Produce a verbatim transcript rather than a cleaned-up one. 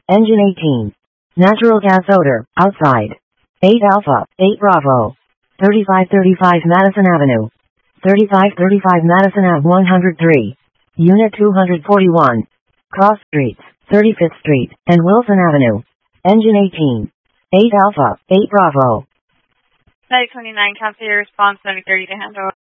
Engine eighteen. Natural gas odor, outside. eight Alpha, eight Bravo. thirty-five thirty-five Madison Avenue. thirty-five thirty-five Madison Ave one oh three. Unit two forty-one. Cross Streets, thirty-fifth Street, and Wilson Avenue. Engine eighteen. eight Alpha, eight Bravo. nine twenty-nine, cancel your response, seventy thirty to handle.